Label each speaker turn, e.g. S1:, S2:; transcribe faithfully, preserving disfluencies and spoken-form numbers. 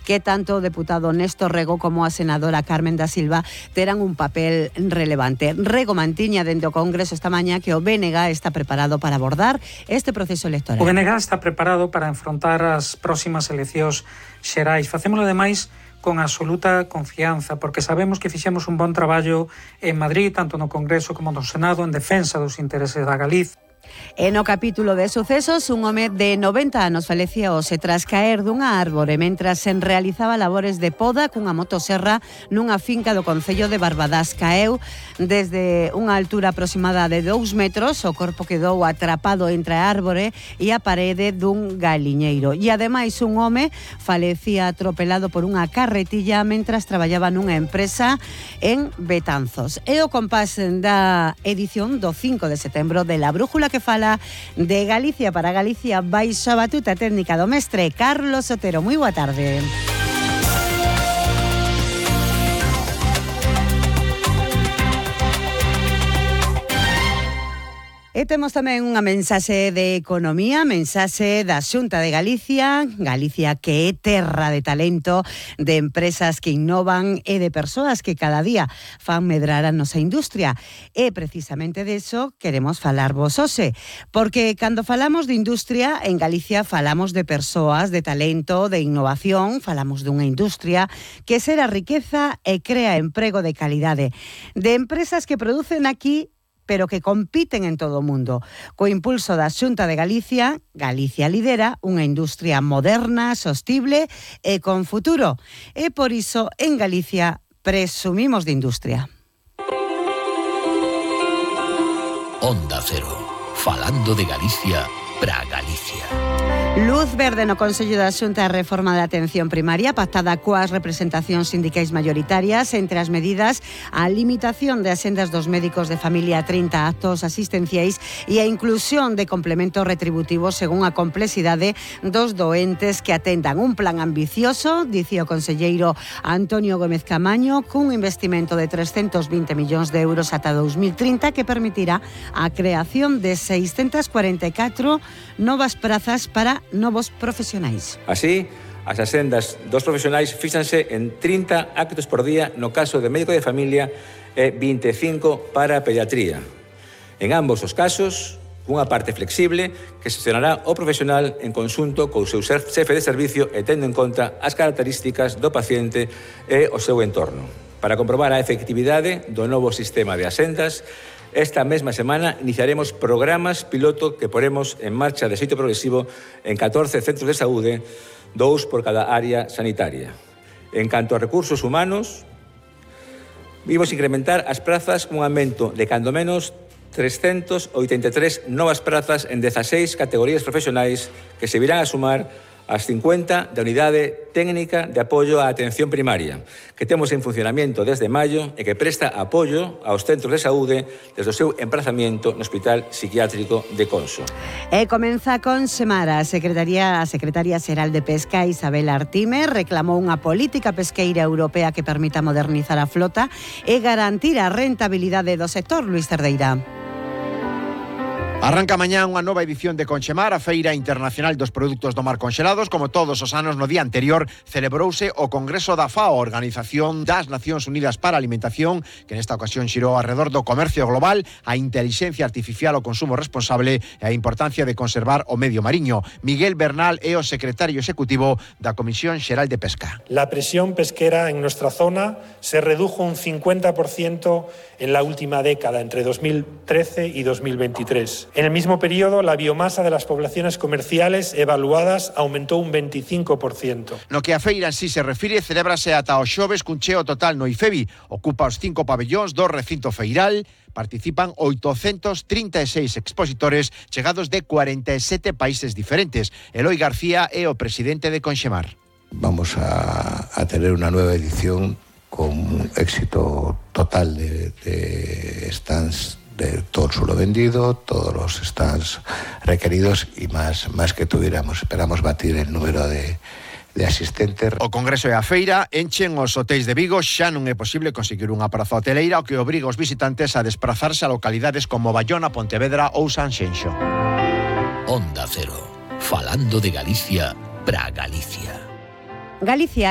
S1: que tanto o deputado Néstor Rego como a senadora Carmen da Silva terán un papel relevante. Rego mantiña dende o Congreso esta mañá que o B N G está preparado para abordar este proceso electoral.
S2: O B N G está preparado para enfrontar as próximas eleccións xerais. Facémolo ademais con absoluta confianza, porque sabemos que fixemos un bon traballo en Madrid, tanto no Congreso como no Senado, en defensa dos intereses da Galicia.
S1: E no capítulo de sucesos, un home de noventa anos falecía hoxe tras caer dunha árbore mentras se realizaba labores de poda cunha motoserra nunha finca do concello de Barbadás. Caeu desde unha altura aproximada de dous metros, o corpo quedou atrapado entre a árbore e a parede dun galiñeiro. E ademais un home falecía atropelado por unha carretilla mentras traballaba nunha empresa en Betanzos. E o compás da edición do cinco de setembro de La Brújula, que fala de Galicia para Galicia baixo a batuta técnica do mestre Carlos Otero. Moi boa tarde. E temos tamén unha mensaxe de economía, mensaxe da Xunta de Galicia, Galicia que é terra de talento, de empresas que innovan e de persoas que cada día fan medrar a nosa industria. E precisamente deso queremos falarvos hoxe, porque cando falamos de industria en Galicia falamos de persoas, de talento, de innovación, falamos dunha industria que xera riqueza e crea emprego de calidade, de empresas que producen aquí pero que compiten en todo o mundo. Co impulso da Xunta de Galicia, Galicia lidera unha industria moderna, sostible e con futuro. E por iso, en Galicia, presumimos de industria.
S3: Onda Cero, falando de Galicia para Galicia.
S1: Luz verde no Consello da Xunta a reforma da atención primaria pactada coas representacións sindicais maioritarias. Entre as medidas, a limitación de axendas dos médicos de familia a trinta actos asistenciais e a inclusión de complementos retributivos según a complexidade dos doentes que atendan. Un plan ambicioso, dicía o conselleiro Antonio Gómez Camaño, cun investimento de trescentos vinte millóns de euros ata dos mil trinta que permitirá a creación de seiscentas cuarenta e catro novas prazas para novos profesionais.
S4: Así, as axendas dos profesionais fíxanse en trinta actos por día no caso de médico de familia e vinte e cinco para a pediatría. En ambos os casos, unha parte flexible que xestionará o profesional en conxunto co seu xefe de servicio e tendo en conta as características do paciente e o seu entorno. Para comprobar a efectividade do novo sistema de axendas, esta mesma semana iniciaremos programas piloto que poremos en marcha de xeito progresivo en catorce centros de saúde, dous por cada área sanitaria. En canto a recursos humanos, vimos incrementar as prazas cun aumento de cando menos trescentas oitenta e tres novas prazas en dezaseis categorías profesionais que se virán a sumar as cincuenta da Unidade Técnica de Apoio á Atención Primaria, que temos en funcionamento desde maio e que presta apoio aos centros de saúde desde o seu emprazamiento no Hospital Psiquiátrico de Conso.
S1: E comeza con Semara. A Secretaría, a Secretaria Xeral de Pesca, Isabel Artime, reclamou unha política pesqueira europea que permita modernizar a flota e garantir a rentabilidade do sector. Luis Cerdeira.
S5: Arranca mañá unha nova edición de Conchemar, a Feira Internacional dos Produtos do Mar Conxelados. Como todos os anos, no día anterior celebrouse o Congreso da FAO, Organización das Nacións Unidas para a Alimentación, que nesta ocasión xirou alrededor do comercio global, a inteligencia artificial, o consumo responsable e a importancia de conservar o medio mariño. Miguel Bernal é o secretario executivo da Comisión Xeral de Pesca.
S6: La presión pesquera en nuestra zona se redujo un cincuenta por ciento en la última década, entre dos mil trece y dos mil veintitrés. En el mismo periodo, la biomasa de las poblaciones comerciales evaluadas aumentó un veinticinco por ciento.
S5: No que a feira en sí se refire, celébrase ata o xoves cun cheo total no IFEBI. Ocupa os cinco pabellóns do recinto feiral. Participan oitocentos trinta e seis expositores chegados de cuarenta e sete países diferentes. Eloi García é o presidente de Conxemar.
S7: Vamos a, a tener una nueva edición con éxito total de, de stands de todo el suelo vendido, todos los stands requeridos y más, más que tuviéramos. Esperamos batir el número de, de asistentes.
S5: O Congreso e a feira enchen os hotéis de Vigo. Xa non é posible conseguir unha praza hoteleira, o que obriga os visitantes a desplazarse a localidades como Bayona, Pontevedra ou Sanxenxo.
S3: Onda Cero, falando de Galicia para Galicia.
S1: Galicia